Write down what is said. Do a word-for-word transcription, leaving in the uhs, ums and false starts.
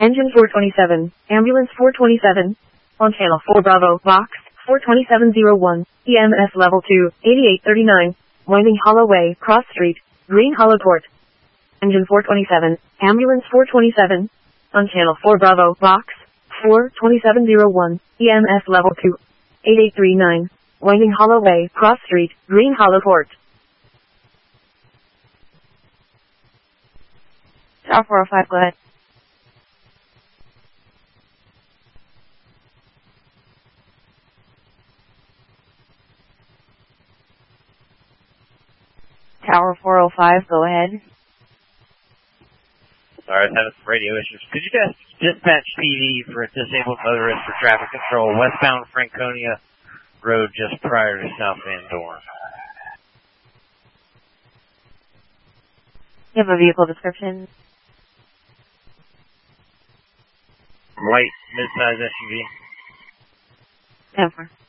Engine four twenty-seven, Ambulance four twenty-seven, on Channel four Bravo, Box four twenty-seven oh one, E M S Level two, eighty-eight thirty-nine, Winding Hollow Way, Cross Street, Green Hollow Court. Engine four twenty-seven, Ambulance four twenty-seven, on Channel four Bravo, Box four twenty-seven oh one, E M S Level two, eighty-eight thirty-nine, Winding Hollow Way, Cross Street, Green Hollow Court. Tower four oh five, go ahead. Tower four oh five, go ahead. Sorry, I was having some radio issues. Could you guys dispatch P D for a disabled motorist for traffic control westbound Franconia Road just prior to South Van Dorn? You have a vehicle description? Light, mid-size S U V. ten four.